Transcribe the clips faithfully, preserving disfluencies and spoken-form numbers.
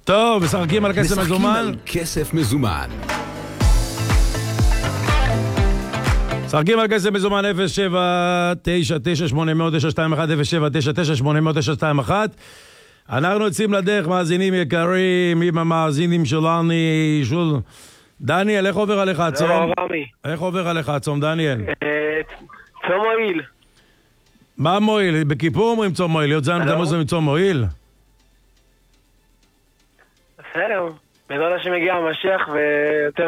טוב, משחקים על כסף מזומן? משחקים על כסף מזומן. משחקים על כסף מזומן אפס שבע תשע תשע שמונה תשע שתיים אחת אפס שבע תשע תשע שמונה תשע שתיים אחת. אנחנו יוצאים לדרך, מאזינים יקרים, עם המאזינים שלנו. שול... דניאל, איך עובר עליך הצום? לא, רמי. איך עובר עליך הצום, דניאל? צום מועיל. מה מועיל? בכיפור אומרים צום מועיל, להיות זן בתמוז זה מצום מועיל? בסדר, בעזרת השם מגיע המשיח ויותר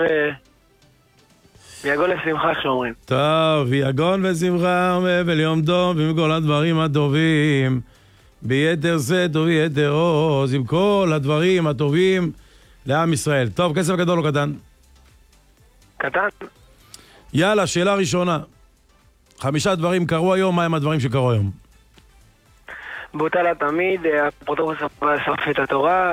יגון לשמחה כשאומרים. טוב, יגון ושמחה ומבל יום טוב עם כל הדברים הטובים ביתר שאת וביתר עוז, עם כל הדברים הטובים לעם ישראל. טוב, כסף גדול או קטן? קטן. יאללה, שאלה ראשונה. חמישה דברים קרו היום, מה הם הדברים שקרו היום? בוטל התמיד, הפרוטוקול שרף את התורה,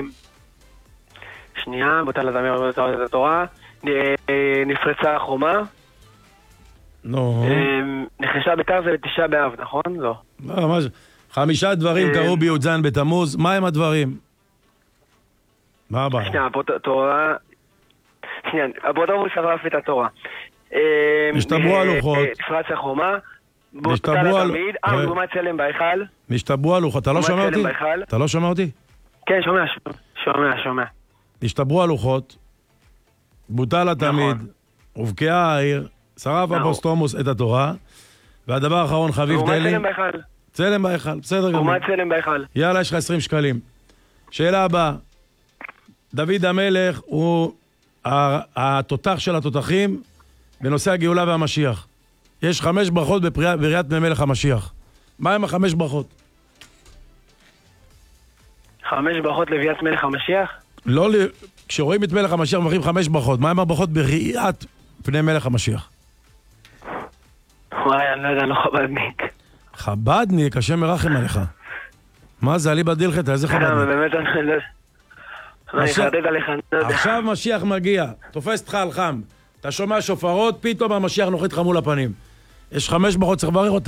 שנייה, בוטל התמיד, שרף את התורה, נפרצה החומה. נו. נחשה ביתר זה לתשעה באב, נכון? לא. לא, מה... חמישה דברים קרו בי"ז בתמוז, מה הם הדברים? מה הבעיה? שנייה, התורה... שנייה, הפרוטוקול שרף את התורה. נשתברו הלוחות. נפרץ החומה. בוטל התמיד. אה, מגומת צלם בהיכל. נשתברו הלוחות. אתה לא שומע אותי? אתה לא שומע אותי? כן, שומע, שומע, שומע. נשתברו הלוחות. בוטל התמיד. הובקעה העיר. שרף אפוסטומוס את התורה. והדבר האחרון, חביב תלי. מגומת צלם בהיכל. צלם בהיכל, בסדר גמור. מגומת צלם בהיכל. יאללה, יש לך עשרים שקלים. שאלה הבאה. דוד המלך הוא התותח של התותחים בנושא הגאולה והמשיח. יש חמש ברכות בבריאת בני מלך המשיח. מה הם החמש ברכות? חמש ברכות לביאת מלך המשיח? לא, כשרואים את מלך המשיח מברכים חמש ברכות. מה הם הברכות בראיית פני מלך המשיח? וואי, אני לא יודע, לא חבדניק. חבדניק, השם מרחם עליך. מה זה, עלי בדילחת, איזה חבדניק? באמת אני לא יודע. אני חדד עליך, אני לא יודע. עכשיו משיח מגיע, תופס אותך על חם. אתה שומע שופרות, פתאום המשיח נוחת לך מול הפנים. יש חמש ברכות, צריך לברך אותה.